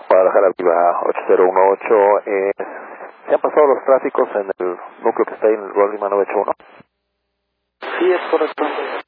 Guadalajara Viva 8018. ¿Se han pasado los tráficos en el núcleo que está ahí en el Rol Lima 981? Sí, es correcto.